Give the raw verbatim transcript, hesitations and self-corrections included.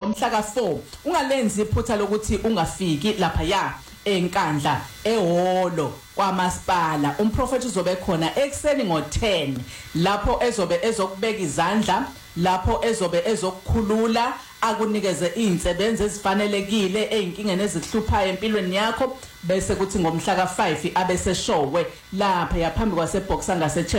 ngomhla ka four ungalenzi iphutha lokuthi ungafiki lapha ya enkandla ehholo kwamasipala. Umprofeti uzobe khona ekseni ngo ten lapho ezobe ezokubeka izandla, lapho ezobe ezokukhulula akunikeze insebenzo ezifanelekile einkingeni ezihluphayo empilweni yakho, bese kuthi ngomhla ka five abese showe lapha yaphambi kwaseboxer ngase